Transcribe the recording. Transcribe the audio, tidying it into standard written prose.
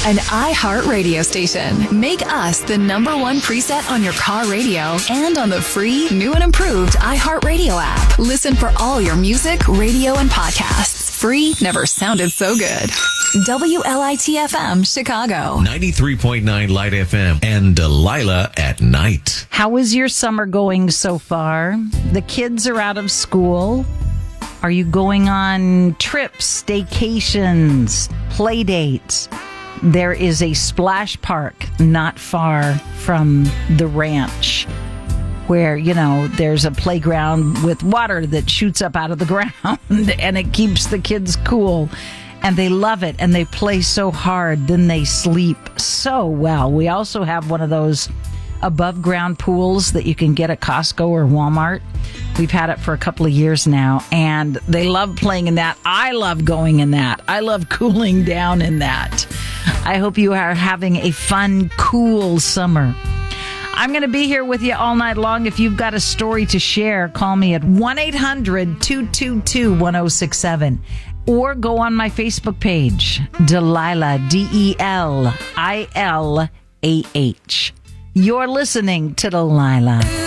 An iHeart radio station. Make us the #1 preset on your car radio and on the free, new and improved iHeart Radio app. Listen for all your music, radio, and podcasts. Free never sounded so good. WLIT-FM, Chicago. 93.9 Light FM and Delilah at night. How is your summer going so far? The kids are out of school. Are you going on trips, staycations, play dates? There is a splash park not far from the ranch where, there's a playground with water that shoots up out of the ground and it keeps the kids cool. And they love it and they play so hard. Then they sleep so well. We also have one of those above ground pools that you can get at Costco or Walmart. We've had it for a couple of years now, and they love playing in that. I love going in that. I love cooling down in that. I hope you are having a fun, cool summer. I'm going to be here with you all night long. If you've got a story to share, call me at 1-800-222-1067 or go on my Facebook page, Delilah, Delilah. You're listening to Delilah.